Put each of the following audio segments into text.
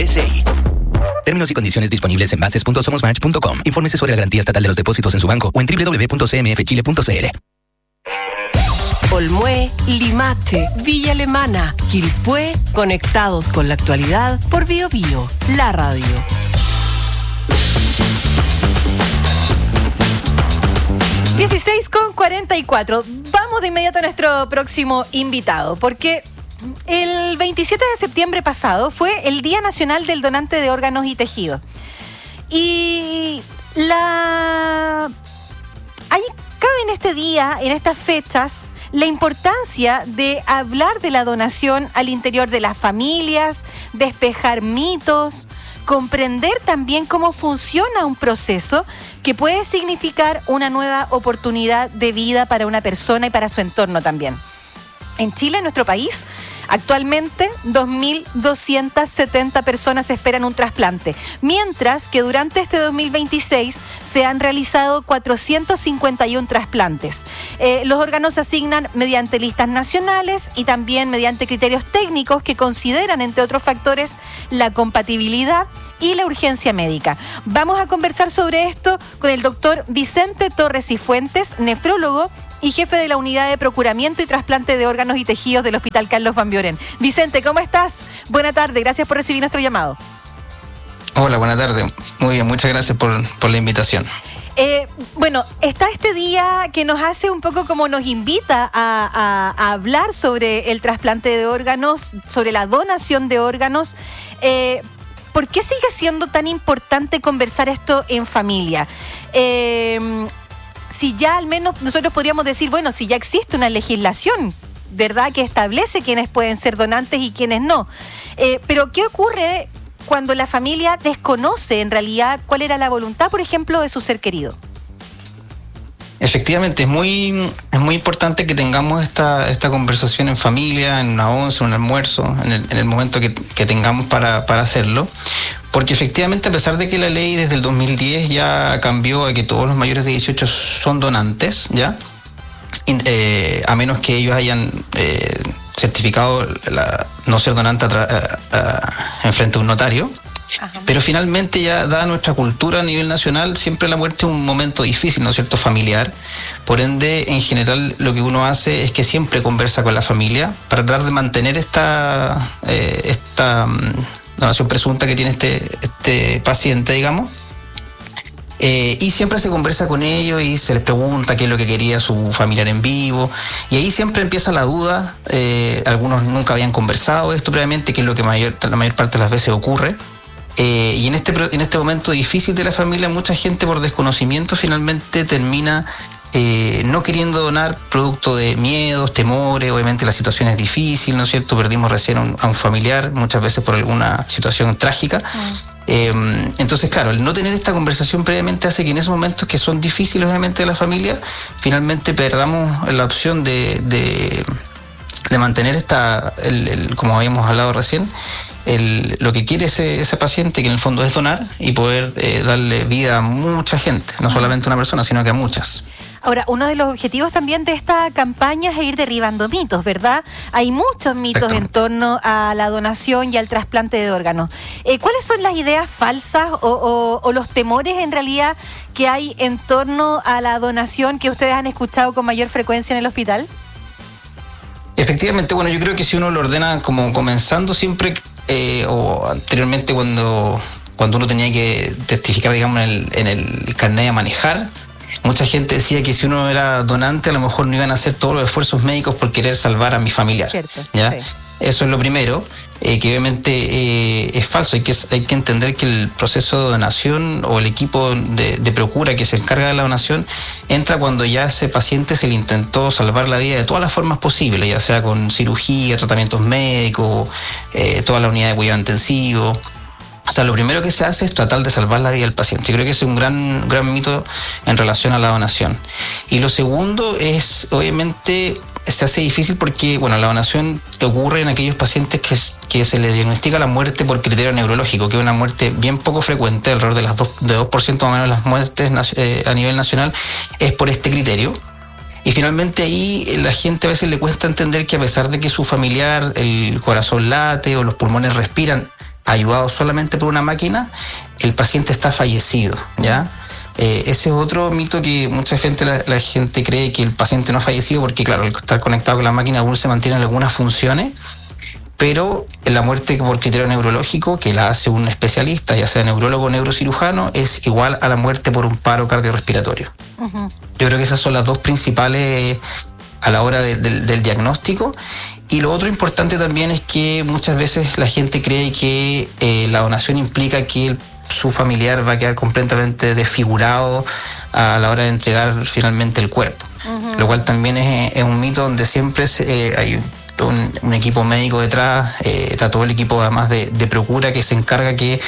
SI. Términos y condiciones disponibles en bases.somosmatch.com. Infórmese sobre la garantía estatal de los depósitos en su banco o en www.cmfchile.cl. Olmué, Limache, Villa Alemana, Quilpué, conectados con la actualidad por Bio Bio, la radio. Dieciséis con 44. Vamos de inmediato a nuestro próximo invitado, porque el 27 de septiembre pasado fue el Día Nacional del Donante de Órganos y Tejidos. Y cabe en este día, en estas fechas, la importancia de hablar de la donación al interior de las familias, despejar mitos, comprender también cómo funciona un proceso que puede significar una nueva oportunidad de vida para una persona y para su entorno también. En Chile, en nuestro país, actualmente 2.270 personas esperan un trasplante, mientras que durante este 2026 se han realizado 451 trasplantes. Los órganos se asignan mediante listas nacionales y también mediante criterios técnicos que consideran, entre otros factores, la compatibilidad y la urgencia médica. Vamos a conversar sobre esto con el doctor Vicente Torres y Fuentes, nefrólogo y jefe de la Unidad de Procuramiento y Trasplante de Órganos y Tejidos del Hospital Carlos Van Bioren. Vicente, ¿cómo estás? Buena tarde, gracias por recibir nuestro llamado. Hola, buena tarde. Muy bien, muchas gracias por la invitación. Bueno, está este día que nos hace un poco como nos invita a hablar sobre el trasplante de órganos, sobre la donación de órganos. ¿Por qué sigue siendo tan importante conversar esto en familia? Si ya al menos nosotros podríamos decir, bueno, si ya existe una legislación, ¿verdad?, que establece quiénes pueden ser donantes y quiénes no. Pero ¿qué ocurre cuando la familia desconoce en realidad cuál era la voluntad, por ejemplo, de su ser querido? Efectivamente, es muy importante que tengamos esta conversación en familia, en una once, un almuerzo, en el momento que tengamos para hacerlo, porque efectivamente, a pesar de que la ley desde el 2010 ya cambió a que todos los mayores de 18 son donantes, ya, a menos que ellos hayan certificado no ser donante en frente a un notario. Ajá. Pero finalmente, ya dada nuestra cultura a nivel nacional, siempre la muerte es un momento difícil, ¿no es cierto?, familiar. Por ende, en general, lo que uno hace es que siempre conversa con la familia para tratar de mantener esta donación presunta que tiene este paciente, digamos. Y siempre se conversa con ellos y se les pregunta qué es lo que quería su familiar en vivo, y ahí siempre empieza la duda. Algunos nunca habían conversado esto previamente, que es lo que la mayor parte de las veces ocurre. Y en este momento difícil de la familia, mucha gente por desconocimiento finalmente termina no queriendo donar, producto de miedos, temores. Obviamente la situación es difícil, ¿no es cierto? Perdimos recién a un familiar, muchas veces por alguna situación trágica. Entonces, claro, el no tener esta conversación previamente hace que en esos momentos que son difíciles obviamente de la familia, finalmente perdamos la opción de mantener como habíamos hablado recién, lo que quiere ese paciente, que en el fondo es donar y poder darle vida a mucha gente, no solamente a una persona, sino que a muchas. Ahora, uno de los objetivos también de esta campaña es ir derribando mitos, ¿verdad? Hay muchos mitos en torno a la donación y al trasplante de órganos. ¿Cuáles son las ideas falsas o los temores en realidad que hay en torno a la donación que ustedes han escuchado con mayor frecuencia en el hospital? Efectivamente, bueno, yo creo que si uno lo ordena como comenzando siempre, o anteriormente cuando uno tenía que testificar, digamos, en el carnet de manejar, mucha gente decía que si uno era donante, a lo mejor no iban a hacer todos los esfuerzos médicos por querer salvar a mi familiar. Cierto, ¿ya? Sí. Eso es lo primero, que obviamente es falso. Hay que entender que el proceso de donación o el equipo de procura que se encarga de la donación entra cuando ya a ese paciente se le intentó salvar la vida de todas las formas posibles, ya sea con cirugía, tratamientos médicos, toda la unidad de cuidado intensivo. O sea, lo primero que se hace es tratar de salvar la vida del paciente. Yo creo que ese es un gran mito en relación a la donación. Y lo segundo es, obviamente, se hace difícil porque, bueno, la donación ocurre en aquellos pacientes que se les diagnostica la muerte por criterio neurológico, que es una muerte bien poco frecuente, alrededor de 2% más o menos de las muertes a nivel nacional es por este criterio. Y finalmente ahí la gente a veces le cuesta entender que, a pesar de que su familiar, el corazón late o los pulmones respiran ayudado solamente por una máquina, el paciente está fallecido, ¿ya? Ese es otro mito que mucha gente, la gente cree que el paciente no ha fallecido porque, claro, al estar conectado con la máquina aún se mantienen algunas funciones, pero la muerte por criterio neurológico, que la hace un especialista, ya sea neurólogo o neurocirujano, es igual a la muerte por un paro cardiorrespiratorio. Uh-huh. Yo creo que esas son las dos principales a la hora del diagnóstico. Y lo otro importante también es que muchas veces la gente cree que la donación implica que su familiar va a quedar completamente desfigurado a la hora de entregar finalmente el cuerpo. Uh-huh. Lo cual también es un mito donde siempre hay un equipo médico detrás, está todo el equipo además de Procura que se encarga que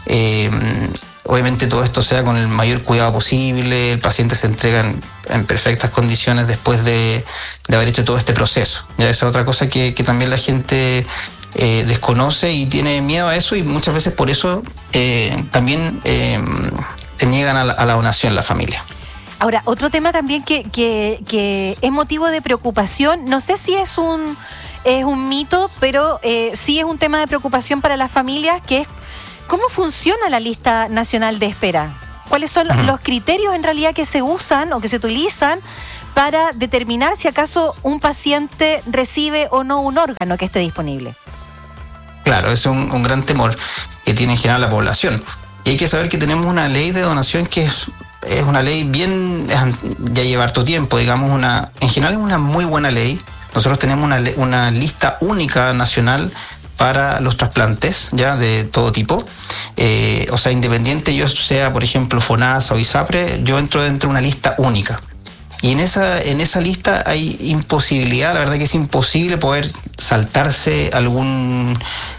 obviamente todo esto sea con el mayor cuidado posible, el paciente se entrega en perfectas condiciones después de haber hecho todo este proceso. Ya esa es otra cosa que también la gente desconoce y tiene miedo a eso, y muchas veces por eso también se niegan a la donación la familia. Ahora, otro tema también que es motivo de preocupación, no sé si es un mito, pero sí es un tema de preocupación para las familias, que es cómo funciona la lista nacional de espera. ¿Cuáles son los criterios en realidad que se usan o que se utilizan para determinar si acaso un paciente recibe o no un órgano que esté disponible? Claro, es un gran temor que tiene en general la población. Y hay que saber que tenemos una ley de donación que es una ley ya lleva harto tiempo, digamos, en general es una muy buena ley. Nosotros tenemos una lista única nacional para los trasplantes, ya de todo tipo. O sea, independiente yo sea, por ejemplo, FONASA o ISAPRE, yo entro dentro de una lista única. Y en esa lista hay imposibilidad, la verdad que es imposible poder saltarse algún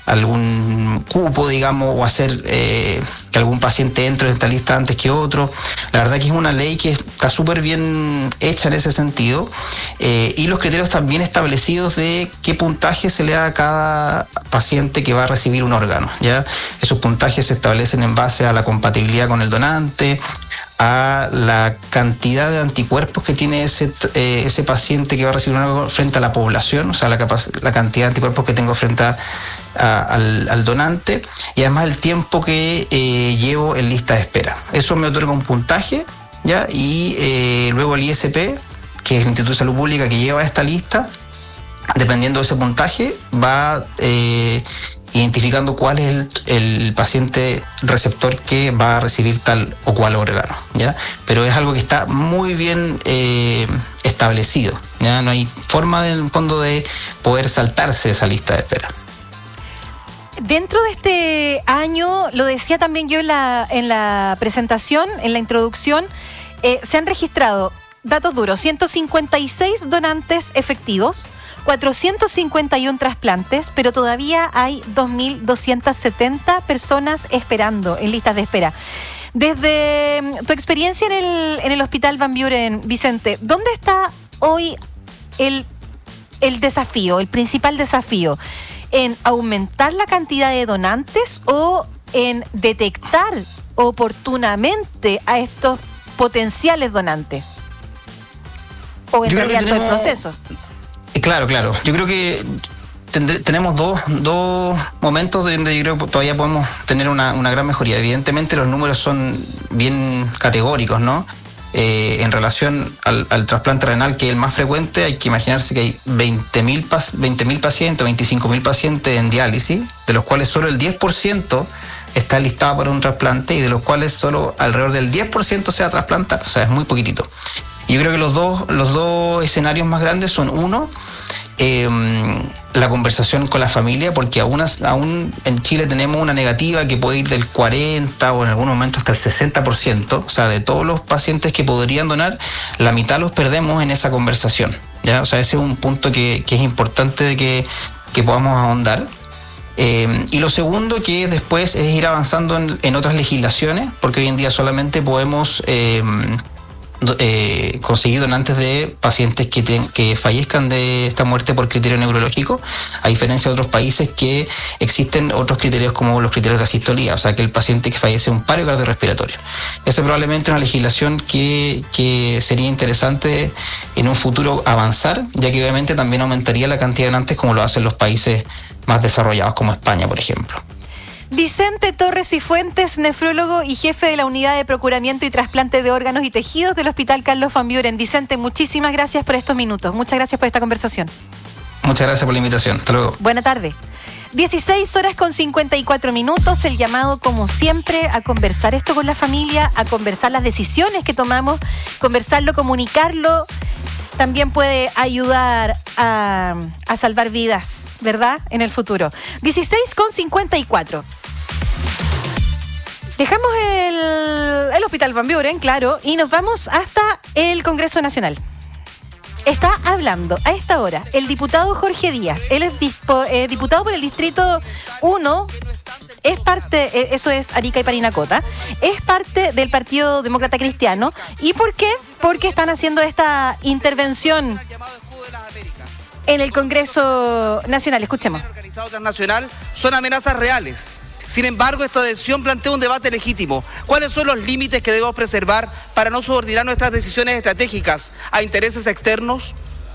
cupo, digamos, o hacer que algún paciente entre en esta lista antes que otro. La verdad que es una ley que está súper bien hecha en ese sentido, y los criterios también establecidos de qué puntaje se le da a cada paciente que va a recibir un órgano, ¿ya? Esos puntajes se establecen en base a la compatibilidad con el donante, a la cantidad de anticuerpos que tiene ese paciente que va a recibir un órgano frente a la población, o sea, la cantidad de anticuerpos que tengo frente al donante, y además el tiempo que llevo en lista de espera. Eso me otorga un puntaje, ¿ya? Y luego el ISP, que es el Instituto de Salud Pública que lleva esta lista, dependiendo de ese puntaje, va identificando cuál es el paciente receptor que va a recibir tal o cual órgano, ¿ya? Pero es algo que está muy bien establecido, ¿ya? No hay forma, en el fondo, de poder saltarse esa lista de espera. Dentro de este año, lo decía también yo en la presentación, en la introducción, se han registrado datos duros: 156 donantes efectivos, 451 trasplantes, pero todavía hay 2.270 personas esperando en listas de espera. Desde tu experiencia en el Hospital Van Buren, Vicente, ¿dónde está hoy el desafío, el principal desafío? ¿En aumentar la cantidad de donantes o en detectar oportunamente a estos potenciales donantes? ¿O en realidad todo el proceso? Claro. Yo creo que tenemos dos momentos donde yo creo que todavía podemos tener una gran mejoría. Evidentemente los números son bien categóricos, ¿no? En relación al trasplante renal, que es el más frecuente, hay que imaginarse que hay 20.000 pacientes, 25.000 pacientes en diálisis, de los cuales solo el 10% está listado para un trasplante, y de los cuales solo alrededor del 10% se va a trasplantar, o sea, es muy poquitito. Yo creo que los dos escenarios más grandes son, uno, la conversación con la familia, porque aún en Chile tenemos una negativa que puede ir del 40% o en algún momento hasta el 60%, o sea, de todos los pacientes que podrían donar, la mitad los perdemos en esa conversación, ¿ya? O sea, ese es un punto que es importante de que podamos ahondar. Y lo segundo, que después es ir avanzando en otras legislaciones, porque hoy en día solamente podemos conseguir donantes de pacientes que fallezcan de esta muerte por criterio neurológico, a diferencia de otros países que existen otros criterios como los criterios de asistolía, o sea, que el paciente que fallece de un paro cardiorrespiratorio. Esa es probablemente una legislación que sería interesante en un futuro avanzar, ya que obviamente también aumentaría la cantidad de donantes como lo hacen los países más desarrollados como España, por ejemplo. Vicente Torres y Fuentes, nefrólogo y jefe de la unidad de procuramiento y trasplante de órganos y tejidos del Hospital Carlos Van Buren. Vicente, muchísimas gracias por estos minutos. Muchas gracias por esta conversación. Muchas gracias por la invitación. Hasta luego. Buena tarde. 16:54. El llamado, como siempre, a conversar esto con la familia, a conversar las decisiones que tomamos, conversarlo, comunicarlo. También puede ayudar a salvar vidas, ¿verdad? En el futuro. 16:54. Dejamos el Hospital Van Buren, claro, y nos vamos hasta el Congreso Nacional. Está hablando a esta hora el diputado Jorge Díaz. Él es diputado por el Distrito 1, es parte, eso es Arica y Parinacota, es parte del Partido Demócrata Cristiano. ¿Y por qué? Porque están haciendo esta intervención en el Congreso Nacional. Escuchemos. Organizado transnacional son amenazas reales. Sin embargo, esta decisión plantea un debate legítimo. ¿Cuáles son los límites que debemos preservar para no subordinar nuestras decisiones estratégicas a intereses externos?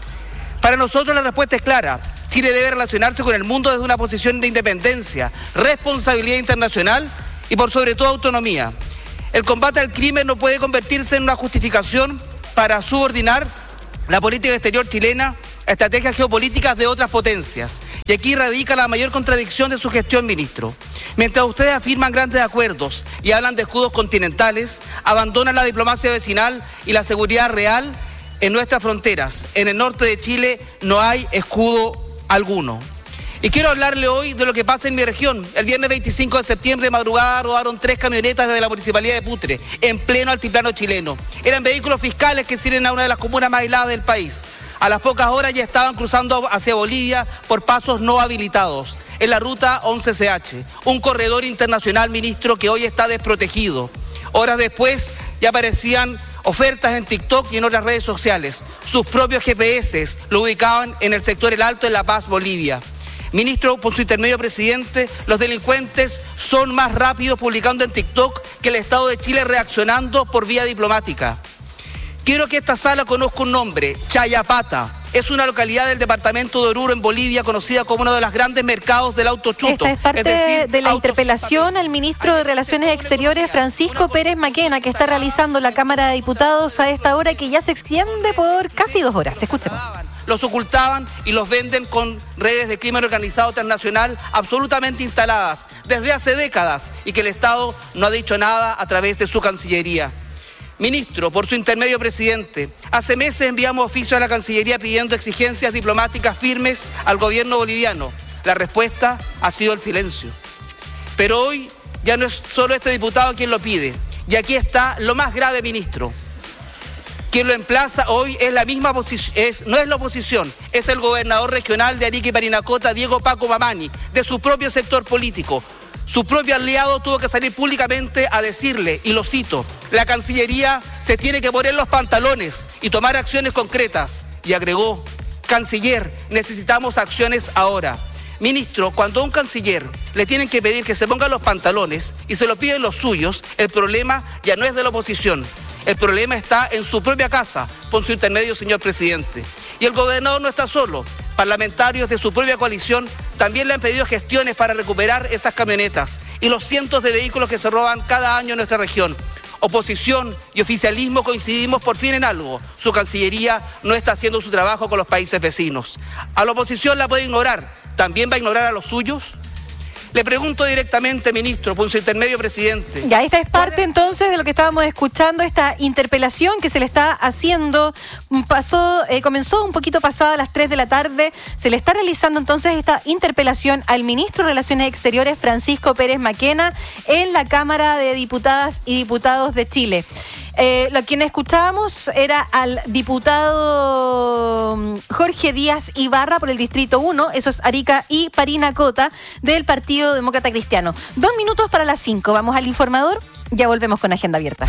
Para nosotros la respuesta es clara. Chile debe relacionarse con el mundo desde una posición de independencia, responsabilidad internacional y por sobre todo autonomía. El combate al crimen no puede convertirse en una justificación para subordinar la política exterior chilena a estrategias geopolíticas de otras potencias. Y aquí radica la mayor contradicción de su gestión, ministro. Mientras ustedes afirman grandes acuerdos y hablan de escudos continentales, abandonan la diplomacia vecinal y la seguridad real en nuestras fronteras. En el norte de Chile no hay escudo alguno. Y quiero hablarle hoy de lo que pasa en mi región. El viernes 25 de septiembre de madrugada robaron 3 camionetas desde la municipalidad de Putre, en pleno altiplano chileno. Eran vehículos fiscales que sirven a una de las comunas más aisladas del país. A las pocas horas ya estaban cruzando hacia Bolivia por pasos no habilitados, en la ruta 11CH, un corredor internacional, ministro, que hoy está desprotegido. Horas después ya aparecían ofertas en TikTok y en otras redes sociales. Sus propios GPS lo ubicaban en el sector El Alto, en La Paz, Bolivia. Ministro, por su intermedio, presidente, los delincuentes son más rápidos publicando en TikTok que el Estado de Chile reaccionando por vía diplomática. Quiero que esta sala conozca un nombre, Chayapata. Es una localidad del departamento de Oruro, en Bolivia, conocida como uno de los grandes mercados del auto chuto. Esta es parte de la interpelación al ministro de Relaciones Exteriores, Francisco Pérez Maquena, que está realizando la Cámara de Diputados a esta hora, que ya se extiende por casi 2 horas. Escuchemos. Los ocultaban y los venden con redes de crimen organizado transnacional absolutamente instaladas desde hace décadas y que el Estado no ha dicho nada a través de su Cancillería. Ministro, por su intermedio, presidente, hace meses enviamos oficio a la Cancillería pidiendo exigencias diplomáticas firmes al gobierno boliviano. La respuesta ha sido el silencio. Pero hoy ya no es solo este diputado quien lo pide. Y aquí está lo más grave, ministro. Quien lo emplaza hoy es la misma no es la oposición, es el gobernador regional de Arica y Parinacota, Diego Paco Mamani, de su propio sector político. Su propio aliado tuvo que salir públicamente a decirle, y lo cito, la Cancillería se tiene que poner los pantalones y tomar acciones concretas. Y agregó, canciller, necesitamos acciones ahora. Ministro, cuando a un canciller le tienen que pedir que se ponga los pantalones y se lo piden los suyos, el problema ya no es de la oposición. El problema está en su propia casa, por su intermedio, señor presidente. Y el gobernador no está solo. Parlamentarios de su propia coalición también le han pedido gestiones para recuperar esas camionetas y los cientos de vehículos que se roban cada año en nuestra región. Oposición y oficialismo coincidimos por fin en algo. Su Cancillería no está haciendo su trabajo con los países vecinos. A la oposición la puede ignorar. ¿También va a ignorar a los suyos? Le pregunto directamente, ministro, por su intermedio, presidente. Ya, esta es parte entonces de lo que estábamos escuchando, esta interpelación que se le está haciendo. Comenzó un poquito pasada las 3 de la tarde. Se le está realizando entonces esta interpelación al ministro de Relaciones Exteriores, Francisco Pérez Maquena, en la Cámara de Diputadas y Diputados de Chile. Quien escuchábamos era al diputado Jorge Díaz Ibarra por el Distrito 1, eso es Arica y Parinacota, del Partido Demócrata Cristiano. 2 minutos para las 5, vamos al informador, ya volvemos con Agenda Abierta.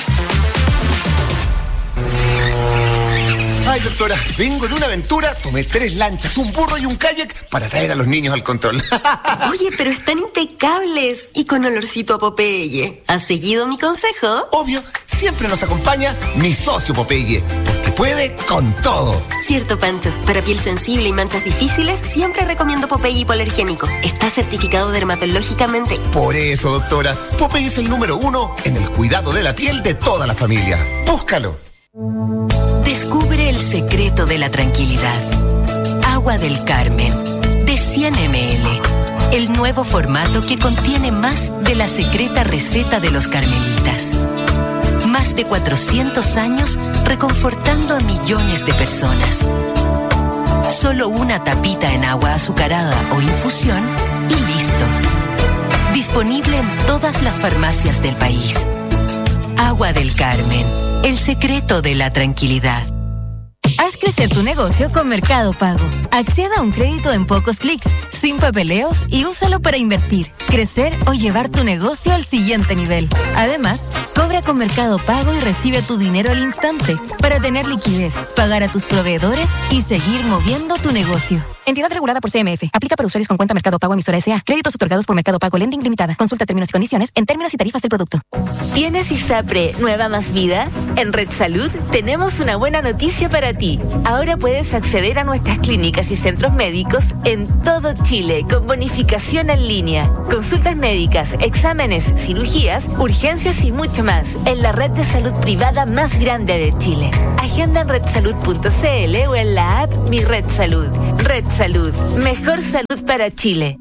Ay, doctora, vengo de una aventura, tomé 3 lanchas, un burro y un kayak para traer a los niños al control. Oye, pero están impecables y con olorcito a Popeye. ¿Has seguido mi consejo? Obvio, siempre nos acompaña mi socio Popeye, porque puede con todo. Cierto, Pancho. Para piel sensible y manchas difíciles, siempre recomiendo Popeye hipoalergénico. Está certificado dermatológicamente. Por eso, doctora, Popeye es el número 1 en el cuidado de la piel de toda la familia. Búscalo. Descubre el secreto de la tranquilidad. Agua del Carmen, de 100 ml. El nuevo formato que contiene más de la secreta receta de los carmelitas. Más de 400 años reconfortando a millones de personas. Solo una tapita en agua azucarada o infusión y listo. Disponible en todas las farmacias del país. Agua del Carmen, el secreto de la tranquilidad. Haz crecer tu negocio con Mercado Pago. Acceda a un crédito en pocos clics, sin papeleos y úsalo para invertir, crecer o llevar tu negocio al siguiente nivel. Además, cobra con Mercado Pago y recibe tu dinero al instante para tener liquidez, pagar a tus proveedores y seguir moviendo tu negocio. Entidad regulada por CMF. Aplica para usuarios con cuenta Mercado Pago emisora S.A. Créditos otorgados por Mercado Pago Lending Limitada. Consulta términos y condiciones en términos y tarifas del producto. ¿Tienes ISAPRE Nueva Más Vida? En Red Salud tenemos una buena noticia para ti. Ahora puedes acceder a nuestras clínicas y centros médicos en todo Chile con bonificación en línea. Consultas médicas, exámenes, cirugías, urgencias y mucho más en la red de salud privada más grande de Chile. Agenda en redsalud.cl o en la app Mi Red Salud. Red Salud. Mejor salud para Chile.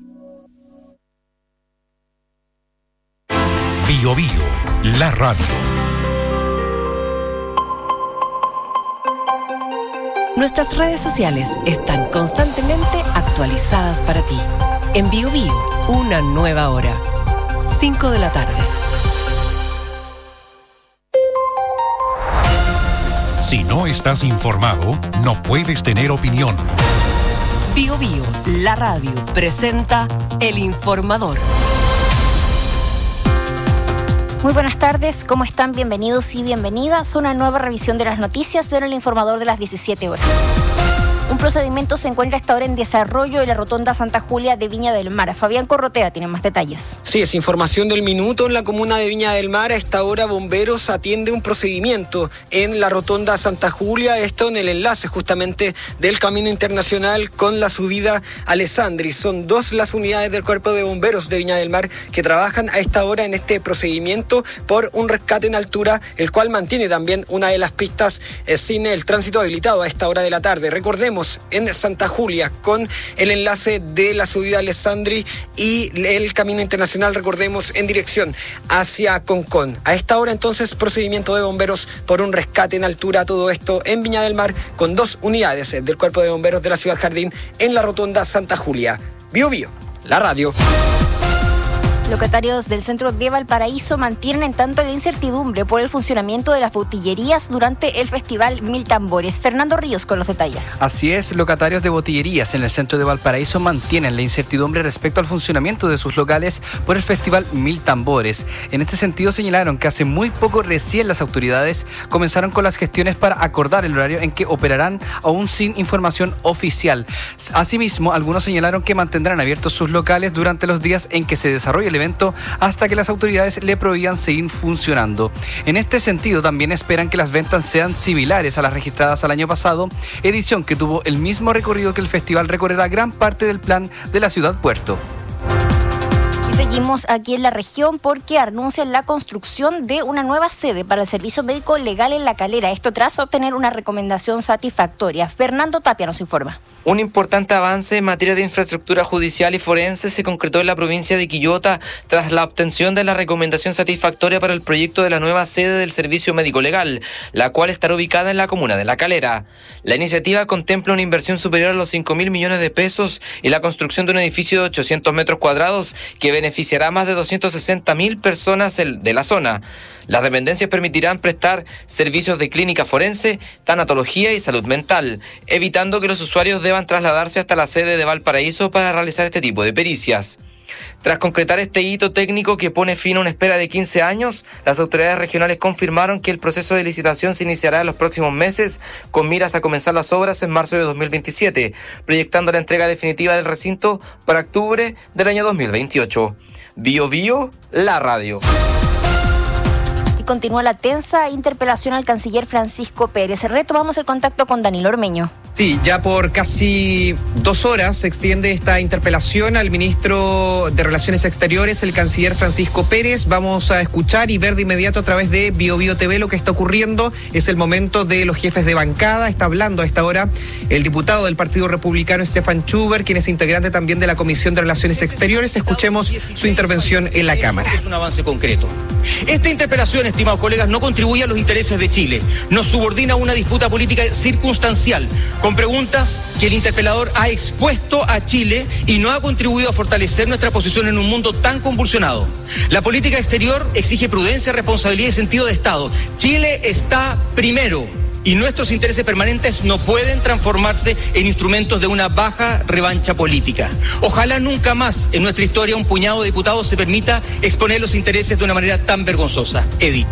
Bio Bio, la radio. Nuestras redes sociales están constantemente actualizadas para ti. En Bio Bio, una nueva hora. 5 de la tarde. Si no estás informado, no puedes tener opinión. Bio Bio, la radio, presenta El Informador. Muy buenas tardes, ¿cómo están? Bienvenidos y bienvenidas a una nueva revisión de las noticias en El Informador de las 17 horas. Un procedimiento se encuentra hasta ahora en desarrollo en la rotonda Santa Julia de Viña del Mar. Fabián Corrotea tiene más detalles. Sí, es información del minuto. En la comuna de Viña del Mar, a esta hora Bomberos atiende un procedimiento en la rotonda Santa Julia, esto en el enlace justamente del Camino Internacional con la subida Alessandri. Son 2 las unidades del Cuerpo de Bomberos de Viña del Mar que trabajan a esta hora en este procedimiento por un rescate en altura, el cual mantiene también una de las pistas sin el tránsito habilitado a esta hora de la tarde. Recordemos, en Santa Julia con el enlace de la subida Alessandri y el Camino Internacional, recordemos, en dirección hacia Concón. A esta hora entonces procedimiento de bomberos por un rescate en altura, todo esto en Viña del Mar con 2 unidades del Cuerpo de Bomberos de la Ciudad Jardín en la rotonda Santa Julia. Bio Bio, la radio. Locatarios del centro de Valparaíso mantienen en tanto la incertidumbre por el funcionamiento de las botillerías durante el festival Mil Tambores. Fernando Ríos con los detalles. Así es, locatarios de botillerías en el centro de Valparaíso mantienen la incertidumbre respecto al funcionamiento de sus locales por el festival Mil Tambores. En este sentido señalaron que hace muy poco recién las autoridades comenzaron con las gestiones para acordar el horario en que operarán, aún sin información oficial. Asimismo, algunos señalaron que mantendrán abiertos sus locales durante los días en que se desarrolle el evento hasta que las autoridades le prohíban seguir funcionando. En este sentido, también esperan que las ventas sean similares a las registradas al año pasado, edición que tuvo el mismo recorrido que el festival. Recorrerá gran parte del plan de la ciudad puerto. Seguimos aquí en la región porque anuncian la construcción de una nueva sede para el servicio médico legal en La Calera. Esto tras obtener una recomendación satisfactoria. Fernando Tapia nos informa. Un importante avance en materia de infraestructura judicial y forense se concretó en la provincia de Quillota tras la obtención de la recomendación satisfactoria para el proyecto de la nueva sede del Servicio Médico Legal, la cual estará ubicada en la comuna de La Calera. La iniciativa contempla una inversión superior a los 5.000 millones de pesos y la construcción de un edificio de 800 metros cuadrados que beneficiará a más de 260.000 personas de la zona. Las dependencias permitirán prestar servicios de clínica forense, tanatología y salud mental, evitando que los usuarios deban trasladarse hasta la sede de Valparaíso para realizar este tipo de pericias. Tras concretar este hito técnico que pone fin a una espera de 15 años, las autoridades regionales confirmaron que el proceso de licitación se iniciará en los próximos meses con miras a comenzar las obras en marzo de 2027, proyectando la entrega definitiva del recinto para octubre del año 2028. Bio Bio, la radio. continúa la tensa interpelación al canciller Francisco Pérez. Retomamos el contacto con Danilo Ormeño. Sí, ya por casi 2 horas se extiende esta interpelación al ministro de Relaciones Exteriores, el canciller Francisco Pérez. Vamos a escuchar y ver de inmediato a través de BioBio TV lo que está ocurriendo. Es el momento de los jefes de bancada. Está hablando a esta hora el diputado del Partido Republicano, Stefan Schubert, quien es integrante también de la Comisión de Relaciones Exteriores. Escuchemos su intervención en la Cámara. Es un avance concreto. Esta interpelación, estimados colegas, no contribuye a los intereses de Chile. Nos subordina a una disputa política circunstancial, con preguntas que el interpelador ha expuesto a Chile y no ha contribuido a fortalecer nuestra posición en un mundo tan convulsionado. La política exterior exige prudencia, responsabilidad y sentido de Estado. Chile está primero y nuestros intereses permanentes no pueden transformarse en instrumentos de una baja revancha política. Ojalá nunca más en nuestra historia un puñado de diputados se permita exponer los intereses de una manera tan vergonzosa. Edith.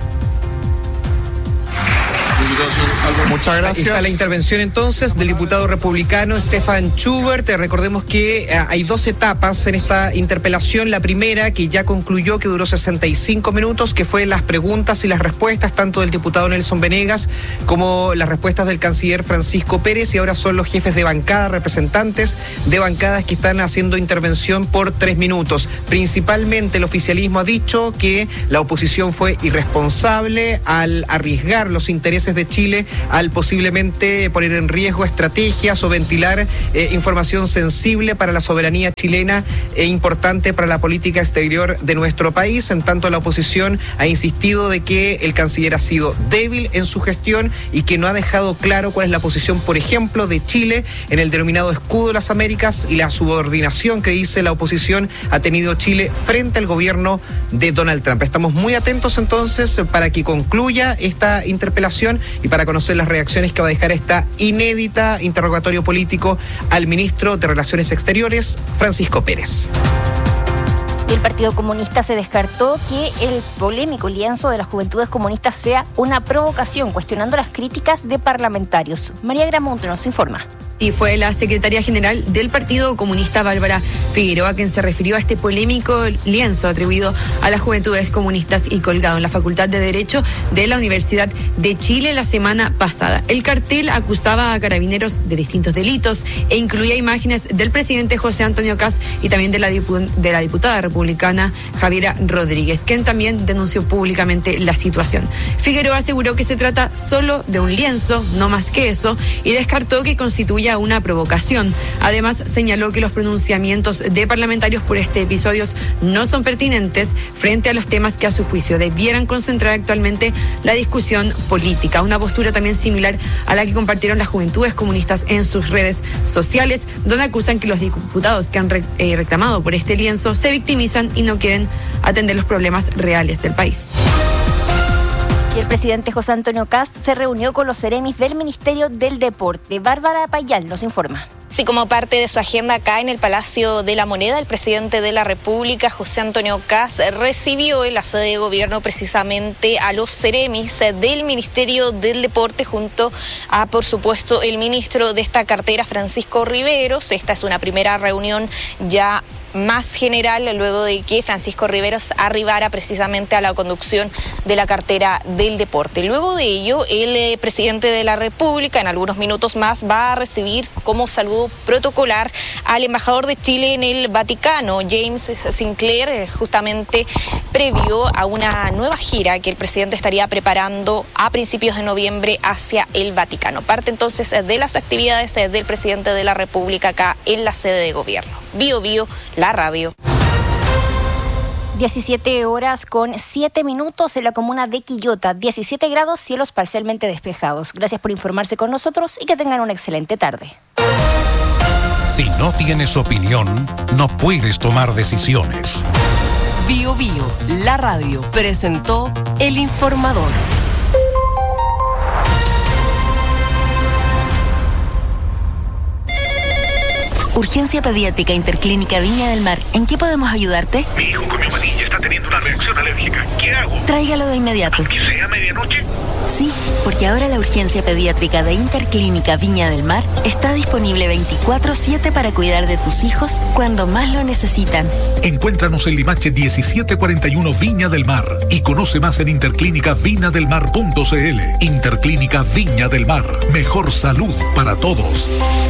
Muchas gracias. Ahí está la intervención entonces del diputado republicano Stefan Schubert. Recordemos que hay 2 etapas en esta interpelación. La primera, que ya concluyó, que duró 65 minutos, que fue las preguntas y las respuestas tanto del diputado Nelson Venegas como las respuestas del canciller Francisco Pérez, y ahora son los jefes de bancada, representantes de bancadas que están haciendo intervención por 3 minutos. Principalmente el oficialismo ha dicho que la oposición fue irresponsable al arriesgar los intereses de Chile, al posiblemente poner en riesgo estrategias o ventilar información sensible para la soberanía chilena e importante para la política exterior de nuestro país. En tanto, la oposición ha insistido de que el canciller ha sido débil en su gestión y que no ha dejado claro cuál es la posición, por ejemplo, de Chile en el denominado escudo de las Américas y la subordinación que dice la oposición ha tenido Chile frente al gobierno de Donald Trump. Estamos muy atentos entonces para que concluya esta interpelación y para conocer las reacciones que va a dejar esta inédita interrogatorio político al ministro de Relaciones Exteriores, Francisco Pérez. El Partido Comunista se descartó que el polémico lienzo de las Juventudes Comunistas sea una provocación, cuestionando las críticas de parlamentarios. María Gramonte nos informa. Y fue la secretaria general del Partido Comunista, Bárbara Figueroa, quien se refirió a este polémico lienzo atribuido a las Juventudes Comunistas y colgado en la Facultad de Derecho de la Universidad de Chile la semana pasada. El cartel acusaba a carabineros de distintos delitos e incluía imágenes del presidente José Antonio Kast y también de la diputada republicana Javiera Rodríguez, quien también denunció públicamente la situación. Figueroa aseguró que se trata solo de un lienzo, no más que eso, y descartó que constituya una provocación. Además, señaló que los pronunciamientos de parlamentarios por este episodio no son pertinentes frente a los temas que a su juicio debieran concentrar actualmente la discusión política. Una postura también similar a la que compartieron las Juventudes Comunistas en sus redes sociales, donde acusan que los diputados que han reclamado por este lienzo se victimizan y no quieren atender los problemas reales del país. Y el presidente José Antonio Kast se reunió con los seremis del Ministerio del Deporte. Bárbara Payal nos informa. Sí, como parte de su agenda acá en el Palacio de la Moneda, el presidente de la República, José Antonio Kast, recibió en la sede de gobierno precisamente a los seremis del Ministerio del Deporte junto a, por supuesto, el ministro de esta cartera, Francisco Riveros. Esta es una primera reunión ya más general luego de que Francisco Riveros arribara precisamente a la conducción de la cartera del deporte. Luego de ello, el presidente de la República en algunos minutos más va a recibir como saludo protocolar al embajador de Chile en el Vaticano, James Sinclair, justamente previo a una nueva gira que el presidente estaría preparando a principios de noviembre hacia el Vaticano. Parte entonces de las actividades del presidente de la República acá en la sede de gobierno. BioBio, la radio. 17 horas con 7 minutos en la comuna de Quillota, 17 grados, cielos parcialmente despejados. Gracias por informarse con nosotros y que tengan una excelente tarde. Si no tienes opinión, no puedes tomar decisiones. BioBio, la radio, presentó El Informador. Urgencia Pediátrica Interclínica Viña del Mar. ¿En qué podemos ayudarte? Mi hijo comió manilla, está teniendo una reacción alérgica. ¿Qué hago? tráigalo de inmediato. ¿Aunque sea medianoche? Sí, porque ahora la urgencia pediátrica de Interclínica Viña del Mar está disponible 24/7 para cuidar de tus hijos cuando más lo necesitan. Encuéntranos en Limache 1741 Viña del Mar y conoce más en interclinicavinadelmar.cl. Interclínica Viña del Mar. Mejor salud para todos.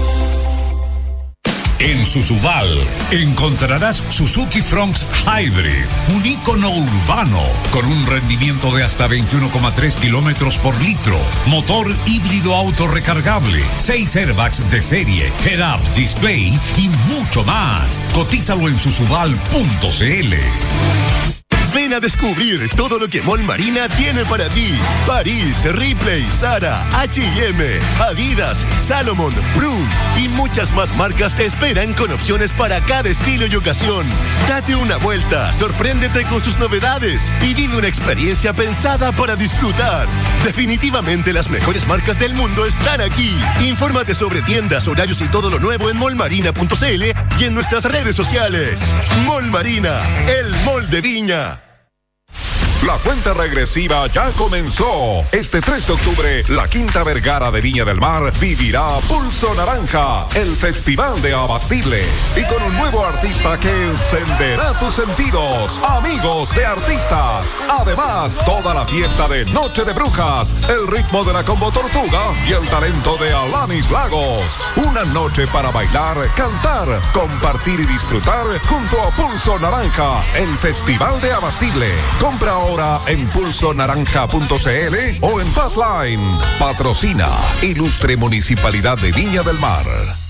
En Susubal encontrarás Suzuki Fronx Hybrid, un ícono urbano con un rendimiento de hasta 21,3 kilómetros por litro, motor híbrido autorrecargable, 6 airbags de serie, head-up display y mucho más. Cotízalo en susubal.cl. Ven a descubrir todo lo que Mall Marina tiene para ti. París, Ripley, Zara, H&M, Adidas, Salomon, Prune y muchas más marcas te esperan con opciones para cada estilo y ocasión. Date una vuelta, sorpréndete con sus novedades y vive una experiencia pensada para disfrutar. Definitivamente las mejores marcas del mundo están aquí. Infórmate sobre tiendas, horarios y todo lo nuevo en mallmarina.cl y en nuestras redes sociales. Mall Marina, el mall de Viña. La cuenta regresiva ya comenzó. Este 3 de octubre, la Quinta Vergara de Viña del Mar vivirá Pulso Naranja, el festival de Abastible. Y con un nuevo artista que encenderá tus sentidos. Amigos de artistas. Además, toda la fiesta de Noche de Brujas, el ritmo de la Combo Tortuga y el talento de Alanis Lagos. Una noche para bailar, cantar, compartir y disfrutar junto a Pulso Naranja, el festival de Abastible. Compra ahora en pulsonaranja.cl o en Passline. Patrocina Ilustre Municipalidad de Viña del Mar.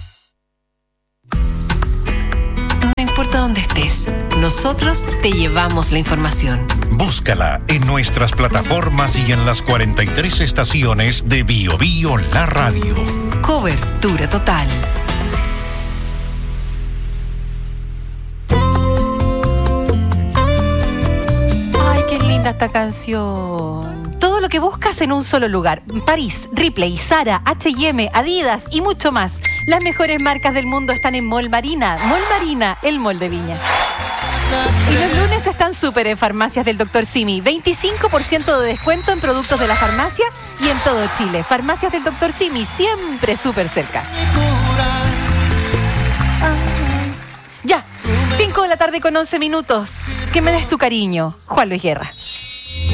No importa dónde estés, nosotros te llevamos la información. Búscala en nuestras plataformas y en las 43 estaciones de Bio Bio La Radio. Cobertura total. Esta canción. Todo lo que buscas en un solo lugar. París, Ripley, Zara, H&M, Adidas y mucho más. Las mejores marcas del mundo están en Mall Marina. Mall Marina, el mall de Viña. Y los lunes están súper en Farmacias del Dr. Simi. 25% de descuento en productos de la farmacia y en todo Chile. Farmacias del Dr. Simi, siempre súper cerca. Ya, 5 de la tarde con 11 minutos. Que me des tu cariño, Juan Luis Guerra.